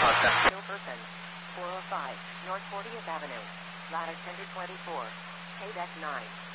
Gilbertson, 405, North 40th Avenue, ladder 10 to 24, Quebec 9.